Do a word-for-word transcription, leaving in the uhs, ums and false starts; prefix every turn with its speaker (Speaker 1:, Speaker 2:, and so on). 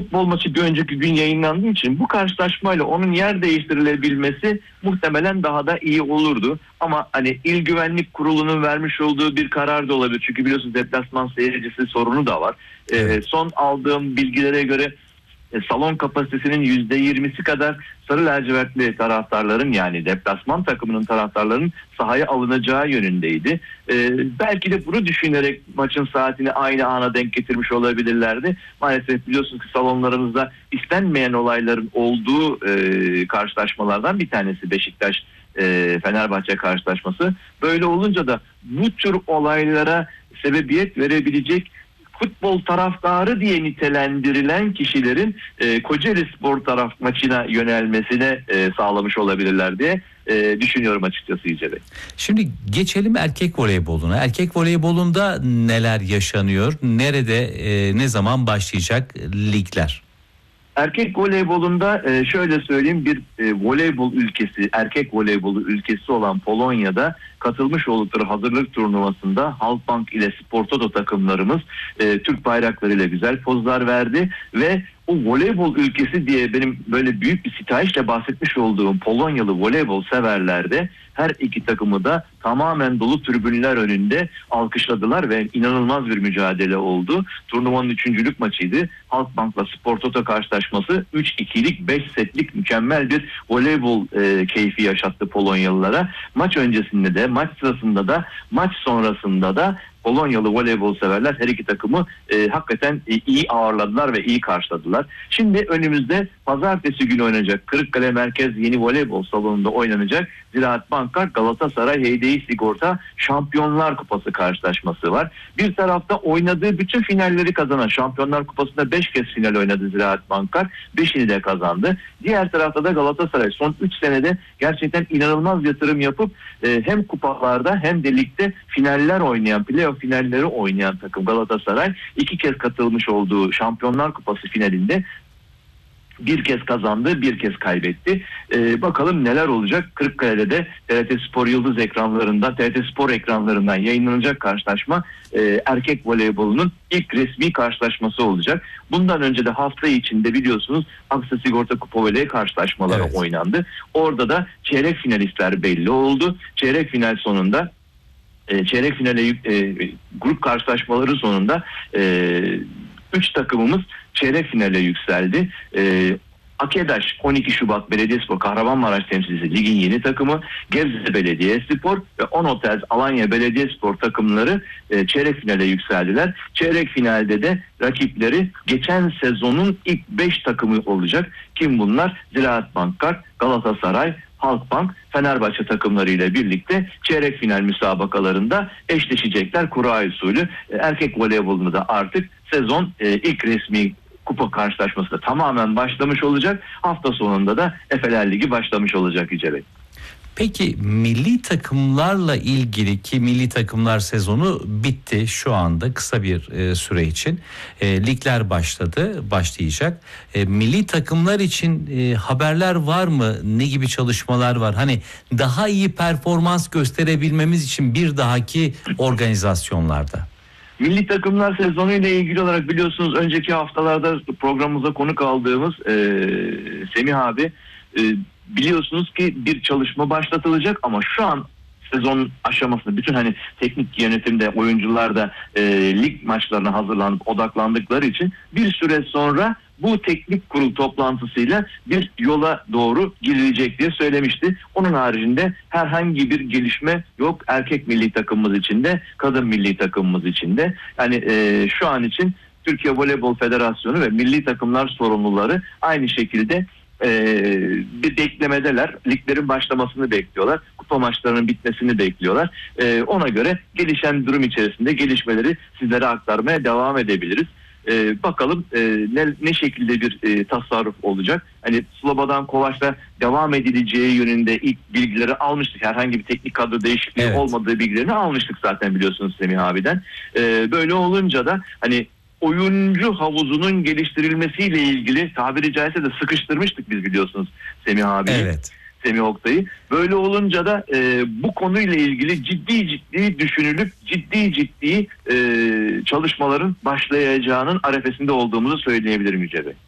Speaker 1: futbol maçı bir önceki gün yayınlandığı için bu karşılaşmayla onun yer değiştirilebilmesi muhtemelen daha da iyi olurdu. Ama hani İl Güvenlik Kurulu'nun vermiş olduğu bir karar da olabilir. Çünkü biliyorsunuz deplasman seyircisi sorunu da var.
Speaker 2: Evet.
Speaker 1: Ee, son aldığım bilgilere göre e, salon kapasitesinin yüzde yirmisi kadar sarı lacivertli taraftarların, yani deplasman takımının taraftarlarının sahaya alınacağı yönündeydi. Ee, belki de bunu düşünerek maçın saatini aynı ana denk getirmiş olabilirlerdi. Maalesef biliyorsunuz ki salonlarımızda istenmeyen olayların olduğu e, karşılaşmalardan bir tanesi Beşiktaş e, Fenerbahçe karşılaşması. Böyle olunca da bu tür olaylara sebebiyet verebilecek futbol taraftarı diye nitelendirilen kişilerin e, Kocaeli Spor taraf maçına yönelmesine e, sağlamış olabilirler diye e, düşünüyorum açıkçası İlce Bey.
Speaker 2: Şimdi geçelim erkek voleyboluna. Erkek voleybolunda neler yaşanıyor? Nerede, e, ne zaman başlayacak ligler?
Speaker 1: Erkek voleybolunda e, şöyle söyleyeyim, bir e, voleybol ülkesi, erkek voleybolu ülkesi olan Polonya'da katılmış oldukları hazırlık turnuvasında Halkbank ile Spor Toto takımlarımız e, Türk bayraklarıyla güzel pozlar verdi ve o voleybol ülkesi diye benim böyle büyük bir sitayişle bahsetmiş olduğum Polonyalı voleybol severler de her iki takımı da tamamen dolu tribünler önünde alkışladılar ve inanılmaz bir mücadele oldu. Turnuvanın üçüncülük maçıydı. Halkbank'la Spor Toto karşılaşması üç ikilik beş setlik mükemmel bir voleybol e, keyfi yaşattı Polonyalılara. Maç öncesinde de, maç sırasında da, maç sonrasında da Polonyalı voleybol severler her iki takımı e, hakikaten e, iyi ağırladılar ve iyi karşıladılar. Şimdi önümüzde pazartesi günü oynanacak Kırıkkale Merkez Yeni Voleybol Salonu'nda oynanacak Ziraat Bankar Galatasaray Heydeyi Sigorta Şampiyonlar Kupası karşılaşması var. Bir tarafta oynadığı bütün finalleri kazanan, Şampiyonlar Kupası'nda beş kez final oynadı Ziraat Bankar, beşini de kazandı. Diğer tarafta da Galatasaray son üç senede gerçekten inanılmaz yatırım yapıp e, hem kupalarda hem de ligde finaller oynayan, playoff finalleri oynayan takım Galatasaray iki kez katılmış olduğu Şampiyonlar Kupası finalinde bir kez kazandı, bir kez kaybetti. Ee, bakalım neler olacak. Kırıkkale'de de T R T Spor Yıldız ekranlarından, T R T Spor ekranlarından yayınlanacak karşılaşma e, erkek voleybolunun ilk resmi karşılaşması olacak. Bundan önce de hafta içinde biliyorsunuz Aksa Sigorta Kupa Voley karşılaşmaları evet. oynandı. Orada da çeyrek finalistler belli oldu. Çeyrek final sonunda e, çeyrek finale e, grup karşılaşmaları sonunda e, üç takımımız çeyrek finale yükseldi. Ee, Akedaş on iki Şubat Belediyespor Kahramanmaraş temsilcisi ligin yeni takımı, Gebze Belediyespor ve On Hotels Alanya Belediyespor takımları e, çeyrek finale yükseldiler. Çeyrek finalde de rakipleri geçen sezonun ilk beş takımı olacak. Kim bunlar? Ziraat Bankar, Galatasaray, Halkbank, Fenerbahçe takımlarıyla birlikte çeyrek final müsabakalarında eşleşecekler kura usulü. Erkek voleybolunda da artık sezon e, ilk resmi kupa karşılaşması da tamamen başlamış olacak. Hafta sonunda da Efeler Ligi başlamış olacak İlce Bey.
Speaker 2: Peki milli takımlarla ilgili, ki milli takımlar sezonu bitti şu anda kısa bir e, süre için. E, ligler başladı, başlayacak. E, milli takımlar için e, haberler var mı? Ne gibi çalışmalar var? Hani daha iyi performans gösterebilmemiz için bir dahaki organizasyonlarda.
Speaker 1: Milli takımlar sezonu ile ilgili olarak biliyorsunuz önceki haftalarda programımıza konuk aldığımız e, Semih abi e, biliyorsunuz ki bir çalışma başlatılacak ama şu an sezon aşamasında bütün hani teknik yönetimde oyuncular da e, lig maçlarına hazırlanıp odaklandıkları için bir süre sonra bu teknik kurul toplantısıyla bir yola doğru girilecek diye söylemişti. Onun haricinde herhangi bir gelişme yok erkek milli takımımız için de kadın milli takımımız için de. Yani e, şu an için Türkiye Voleybol Federasyonu ve milli takımlar sorumluları aynı şekilde Ee, bir beklemedeler. Liglerin başlamasını bekliyorlar. Kupa maçlarının bitmesini bekliyorlar. Ee, ona göre gelişen durum içerisinde gelişmeleri sizlere aktarmaya devam edebiliriz. Ee, bakalım e, ne, ne şekilde bir e, tasarruf olacak. Hani Sloba'dan Kovaç'la devam edileceği yönünde ilk bilgileri almıştık. Herhangi bir teknik kadro değişikliği evet. olmadığı bilgilerini almıştık zaten biliyorsunuz Semih abiden. Ee, böyle olunca da hani oyuncu havuzunun geliştirilmesiyle ilgili tabiri caizse de sıkıştırmıştık biz biliyorsunuz Semih abi.
Speaker 2: Evet.
Speaker 1: Semih Oktay'ı. Böyle olunca da e, bu konuyla ilgili ciddi ciddi düşünülüp ciddi ciddi e, çalışmaların başlayacağının arefesinde olduğumuzu söyleyebilirim Yüce Bey.